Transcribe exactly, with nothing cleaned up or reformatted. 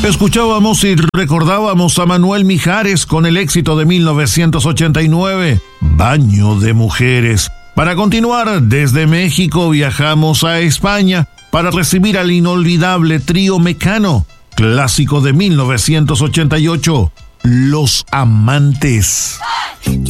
Escuchábamos y recordábamos a Manuel Mijares con el éxito de mil novecientos ochenta y nueve, Baño de Mujeres. Para continuar, desde México viajamos a España para recibir al inolvidable trío Mecano, clásico de mil novecientos ochenta y ocho, Los Amantes.